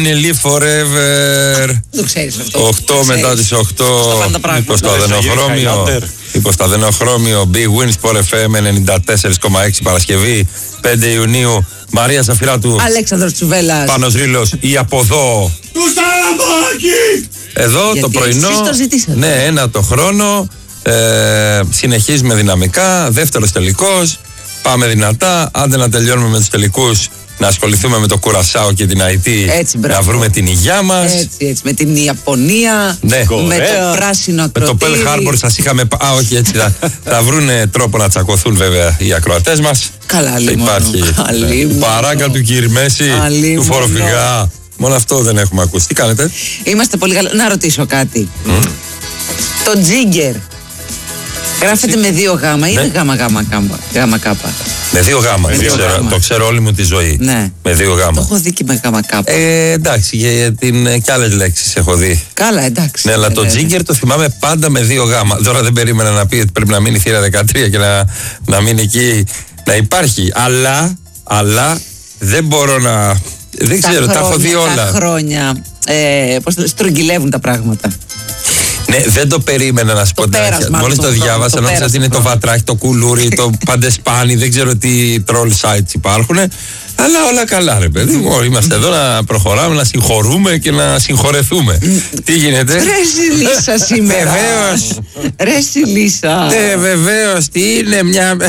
Live forever. Το ξέρεις αυτό. 8 μετά τις 8. Υποσταδενοχρώμιο Big Win Sport FM 94,6 Παρασκευή 5 Ιουνίου. Μαρία Ζαφυράτου, Αλέξανδρος Τσουβέλλας, Πάνος Ρήλος, ή από εδώ. Εδώ. Γιατί το πρωινό. Το ναι, ένα το χρόνο. Συνεχίζουμε δυναμικά. Δεύτερος τελικός. Πάμε δυνατά. Άντε να τελειώνουμε με τους τελικούς. Να ασχοληθούμε με το Κουρασάο και την Αϊτή. Να βρούμε την υγειά μας. Έτσι. Με την Ιαπωνία. Ναι. Με το πράσινο ακροτήρι. Με το Pearl Harbor σας είχαμε. Όχι, έτσι. Θα βρούνε τρόπο να τσακωθούν βέβαια οι ακροατές μας. Καλά, λοιπόν. Υπάρχει. Παράκα του Κυρμέση, του φοροφυγά. Μόνο αυτό δεν έχουμε ακούσει. Τι κάνετε? Είμαστε πολύ καλά. Να ρωτήσω κάτι. Το Τζίγκερ γράφεται με 2 γάμα ή με γάμα κάπα? Με 2 γάμα. Το ξέρω όλη μου τη ζωή. Ναι. Με 2 γάμα. Το έχω δει και με γάμα κάπα. Εντάξει, και άλλες λέξεις έχω δει. Καλά, εντάξει. Ναι, αλλά το Τζίγκερ το θυμάμαι πάντα με 2 γάμα. Τώρα δεν περίμενα να πει ότι πρέπει να μείνει θύρα 13 και να μείνει εκεί, να υπάρχει. Αλλά δεν μπορώ να. Δεν ξέρω, τα έχω δει όλα. Τα χρόνια στρογγυλεύουν τα πράγματα. Ναι, δεν το περίμενα να σου πω την αλήθεια. Μόλις το διάβασα, νόμιζα ότι είναι το βατράχι, το κουλούρι, το παντεσπάνι, δεν ξέρω τι troll sites υπάρχουν. Αλλά όλα καλά, ρε παιδί μου. Είμαστε εδώ να προχωράμε, να συγχωρούμε και να συγχωρεθούμε. Τι γίνεται? Ρε Λίσσα σήμερα. Βεβαίως. Ρε Λίσσα. Ναι, βεβαίως. Τι είναι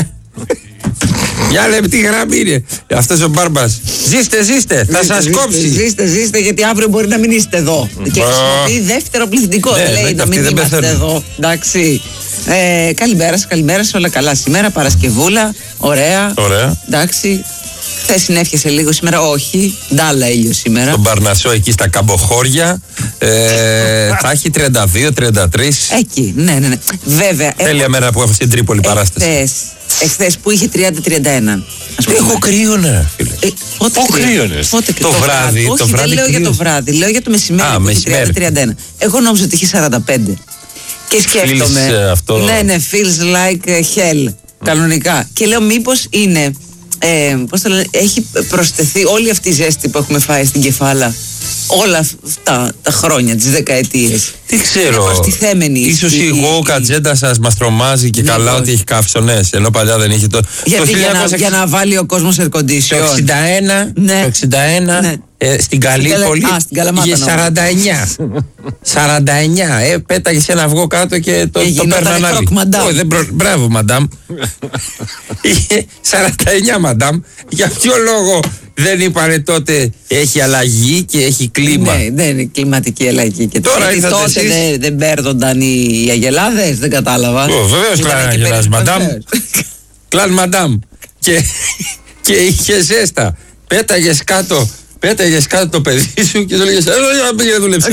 μια λεπτή γραμμή είναι. Αυτός ο Μπάρμπας. Ζήστε, θα σας κόψει. Ζήστε, γιατί αύριο μπορεί να μην είστε εδώ. Και χρησιμοποιεί δεύτερο πληθυντικό. Δεν λέει να μην είμαστε εδώ. Εντάξει. Καλημέρα σε όλα καλά. Σήμερα Παρασκευούλα. Ωραία. Εντάξει. Χθες συνέφιασε λίγο, σήμερα όχι. Ντάλα ήλιο σήμερα. Τον Παρνασσό εκεί στα Καμποχώρια. Θα έχει 32-33. Εκεί, ναι. Βέβαια. Τέλεια μέρα που έχω στην Τρίπολη παράσταση. Εχθές που είχε 30-31. Έχω κρύωνα, φίλε. Πότε κρύωνες? Το βράδυ. Όχι, δεν λέω για το βράδυ. Λέω για το μεσημέρι που είχε 30-31. Εγώ νόμιζα ότι είχε 45. Και σκέφτομαι. Ναι, feels like hell. Κανονικά. Και λέω μήπως είναι. Πώς το λένε, έχει προσθεθεί όλη αυτή η ζέστη που έχουμε φάει στην κεφάλα όλα αυτά τα χρόνια, τις δεκαετίες. Τι ξέρω. Προστιθέμενη. Ίσως η κατζέντα σας μας τρομάζει και καλά ότι έχει καύσονες, ενώ παλιά δεν είχε το. Γιατί για να βάλει ο κόσμος air condition. Το 61, ναι. Στην Καλύπολη είχε 49. Πέταγες ένα αυγό κάτω και το παίρναν άλλοι. Μπράβο, μαντάμ. Είχε 49, μαντάμ. Για ποιο λόγο δεν είπανε τότε έχει αλλαγή και έχει κλίμα? Ναι, δεν είναι κλιματική αλλαγή. Και τώρα τότε δεν παίρνονταν οι αγελάδες, δεν κατάλαβα. Βεβαίως κλάν αγελάδες, μαντάμ. Κλάν μαντάμ. Και είχε ζέστα. Πέταγες κάτω το παιδί σου και του λέγες έλα να πήγε να δουλέψει.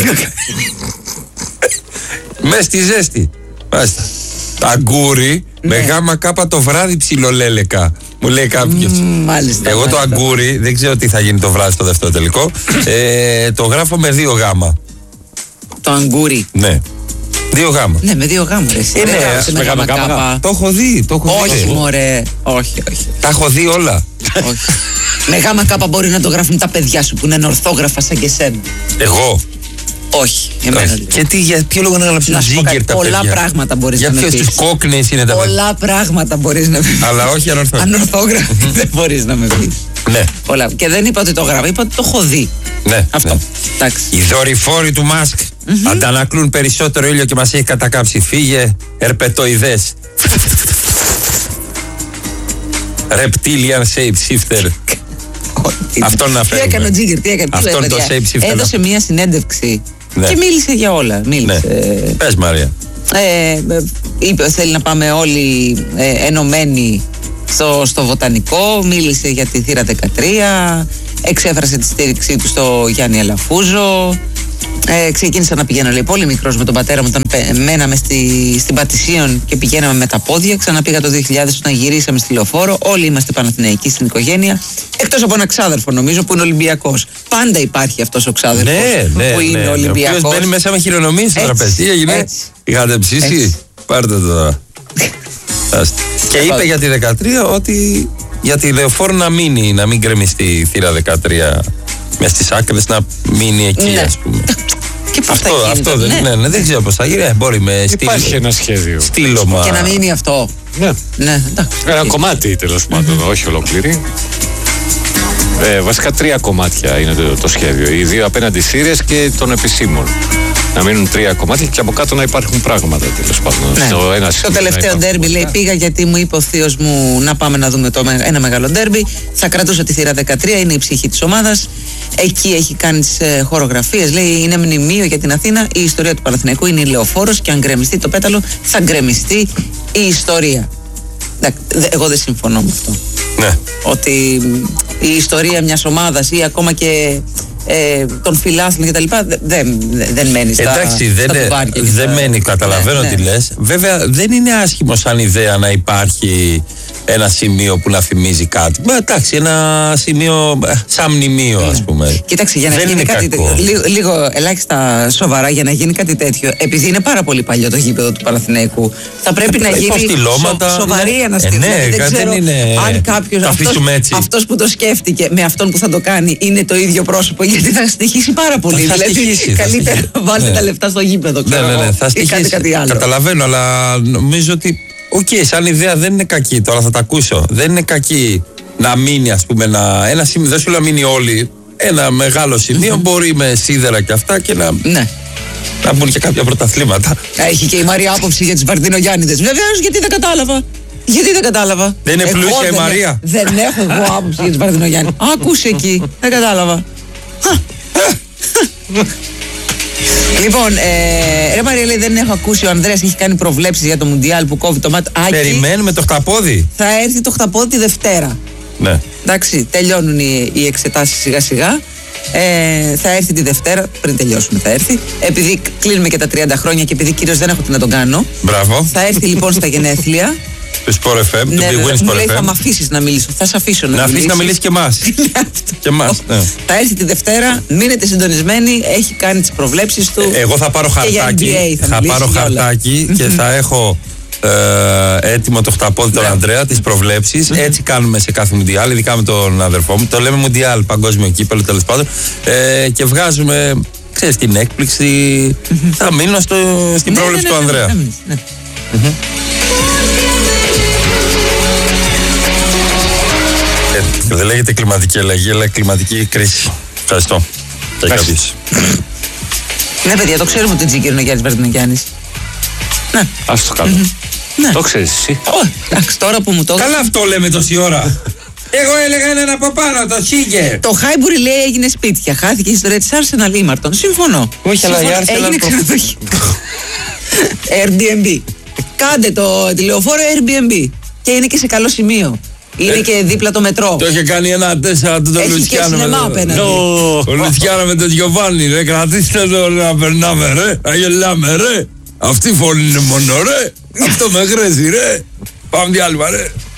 Μες στη ζέστη. Μάλιστα. Αγκούρι με γάμα κάπα το βράδυ ψιλολέλεκα. Μου λέει κάποιος. Εγώ το αγκούρι δεν ξέρω τι θα γίνει το βράδυ στο δεύτερο τελικό. Το γράφω με 2 γάμα. Το αγκούρι? Ναι. 2 γάμα. Ναι, με 2 γάμα. Με γάμα κάπα. Το έχω δει. Όχι, μωρέ. Όχι. Τα έχω δει όλα. Με γάμα κάπα μπορεί να το γράφουν τα παιδιά σου που είναι ορθόγραφα σαν και εσένα. Εγώ? Όχι, εμένα. Και για ποιο λόγο να γράψουν Τζίγκερ τα παιδιά? Πολλά πράγματα μπορείς να με πεις. Για ποιους κόκκινες είναι τα παιδιά? Πολλά πράγματα μπορείς να πεις. Αλλά όχι ανορθόγραφα. Ανορθόγραφα δεν μπορείς να με πεις. Ναι. Πολλά. Και δεν είπα ότι το γράφω, είπα ότι το έχω δει. Ναι. Αυτό. Οι δορυφόροι του Μάσκ αντανακλούν περισσότερο ήλιο και μας έχει κατακάψει. Φύγε, ερπετοειδές. Reptilian shapeshifter. Αυτό να φέρουμε. Τι έκανε ο Τζίγκερ, τι έκανε? Αυτό το shapeshifter. Έδωσε μια συνέντευξη και μίλησε για όλα. Πες, Μαρία. Είπε ότι θέλει να πάμε όλοι ενωμένοι στο βοτανικό. Μίλησε για τη θύρα 13. Εξέφρασε τη στήριξή του στο Γιάννη Αλαφούζο. Ξεκίνησα να πηγαίνω, λέει, πολύ μικρός με τον πατέρα μου όταν μέναμε στην Πατησίων και πηγαίναμε με τα πόδια. Ξαναπήγα το 2000 όταν γυρίσαμε στη Λεωφόρο. Όλοι είμαστε Παναθηναϊκοί στην οικογένεια. Εκτός από ένα ξάδερφο, νομίζω, που είναι Ολυμπιακός. Πάντα υπάρχει αυτός ο ξάδερφος που είναι Ολυμπιακός. Ο οποίος μπαίνει μέσα με χειρονομίες στο τραπέζι. Τι έγινε? Είχατε ψήσει? Πάρτε το τώρα. Και είπε για τη 13 ότι για τη Λεωφόρο να μην κρεμιστεί η θύρα 13 μες στις άκρες να μείνει εκεί, ας πούμε. Και πώς αυτό δεν ξέρω πώς θα γίνει. Μπορεί με υπάρχει ένα σχέδιο. Στήλωμα. Και να μείνει αυτό. Ναι. Ένα κομμάτι τέλος πάντων, όχι ολόκληρη. Βασικά 3 κομμάτια είναι το σχέδιο. Οι 2 απέναντι σύρες και των επισήμων. Να μείνουν 3 κομμάτια και από κάτω να υπάρχουν πράγματα τέλος πάντων. Το τελευταίο ντέρμπι λέει πήγα γιατί μου είπε ο θείος μου να πάμε να δούμε ένα μεγάλο ντέρμπι. Θα κρατούσα τη θύρα 13, είναι η ψυχή της ομάδας. Εκεί έχει κάνει τις χορογραφίες. Λέει είναι μνημείο για την Αθήνα. Η ιστορία του Παναθηναϊκού είναι η λεωφόρος και αν γκρεμιστεί το πέταλο θα γκρεμιστεί η ιστορία. Εγώ δεν συμφωνώ με αυτό. Ναι. Ότι η ιστορία μιας ομάδας ή ακόμα και των φιλάθλων και τα λοιπά δεν μένει στα κουβάρια. Δεν μένει, καταλαβαίνω τι λες. Βέβαια δεν είναι άσχημο σαν ιδέα να υπάρχει ένα σημείο που να θυμίζει κάτι. Εντάξει, ένα σημείο σαν μνημείο, ας πούμε. Κοίταξε, για να γίνει κάτι λίγο ελάχιστα σοβαρά, για να γίνει κάτι τέτοιο, επειδή είναι πάρα πολύ παλιό το γήπεδο του Παναθηναϊκού, θα πρέπει να γίνει σοβαρή αναστήλωση. Δεν ξέρω αν κάποιος αυτός που το σκέφτηκε με αυτόν που θα το κάνει είναι το ίδιο πρόσωπο, γιατί θα στοιχήσει πάρα πολύ. Δηλαδή, καλύτερα βάλτε τα λεφτά στο γήπεδο, ξέρω εγώ, ή κάτι άλλο. Καταλαβαίνω, αλλά νομίζω ότι σαν ιδέα δεν είναι κακή, τώρα θα τα ακούσω. Δεν είναι κακή να μείνει, ας πούμε, ένα σημείο, δεν σου λέω να μείνει όλοι. Ένα μεγάλο σημείο μπορεί με σίδερα και αυτά και να μπουν και κάποια πρωταθλήματα. Έχει και η Μαρία άποψη για τις Βαρδινογιάννηδες. Βεβαίως, γιατί δεν κατάλαβα. Δεν είναι πλούσια η Μαρία. Δεν έχω εγώ άποψη για τις Βαρδινογιάννηδες. Ακούσε εκεί, δεν κατάλαβα. Λοιπόν, ρε Μαρία, λέει, δεν έχω ακούσει. Ο Ανδρέας έχει κάνει προβλέψεις για το Μουντιάλ που κόβει το μάτι. Περιμένουμε το χταπόδι. Θα έρθει το χταπόδι τη Δευτέρα. Ναι. Εντάξει, τελειώνουν οι εξετάσεις σιγά σιγά. Θα έρθει τη Δευτέρα, πριν τελειώσουμε θα έρθει. Επειδή κλείνουμε και τα 30 χρόνια και επειδή κυρίως δεν έχω τι να τον κάνω. Μπράβο. Θα έρθει λοιπόν στα γενέθλια. Του Sport FM, του Big Win Sport FM. Μου λέει θα με αφήσεις να μιλήσω. Θα σε αφήσω να αφήσεις να μιλήσει και εμάς. Ναι. Θα έρθει τη Δευτέρα, μείνετε συντονισμένοι. Έχει κάνει τις προβλέψεις του. Εγώ θα πάρω χαρτάκι. Θα πάρω χαρτάκι και θα έχω έτοιμο το χταπόδι τον Ανδρέα, τις προβλέψεις. Έτσι κάνουμε σε κάθε Μουντιάλ, ειδικά με τον αδερφό μου. Το λέμε Μουντιάλ, παγκόσμιο κύπελλο τέλος πάντων. Και βγάζουμε, ξέρεις, την έκπληξη. Θα μείνω στην πρόβλεψη του Ανδρέα. Δεν λέγεται κλιματική αλλαγή, αλλά κλιματική κρίση. Ευχαριστώ. Ναι, παιδιά, το ξέρουμε ότι Τζίκη είναι ο Γιάννης Βαρδινογιάννης. Ναι. Ας το κάνω. Το ξέρεις εσύ. Εντάξει, τώρα που μου το. Καλά, αυτό λέμε τόση ώρα. Εγώ έλεγα έναν από πάνω, το Σίγκερ. Το Χάιμπουρι λέει έγινε σπίτια. Χάθηκε η ιστορία της Arsenal Ήμαρτον. Συμφωνώ. Όχι, αλλά η Arsenal έγινε ξενοδοχείο. Airbnb. Κάντε το τηλεοφόρο Airbnb. Και είναι και σε καλό σημείο. Είναι και δίπλα το μετρό. Το είχε κάνει ένα 4 του Έχει και σινεμά απέναντι. Ο Λουτσιάνο με τον Γιωβάνι, ρε. Κρατήστε το να περνάμε, ρε. Να γελάμε, ρε. Αυτή η φωνή είναι μόνο, ρε. Αυτό με χρέζει, ρε. Πάμε διάλειμμα, ρε.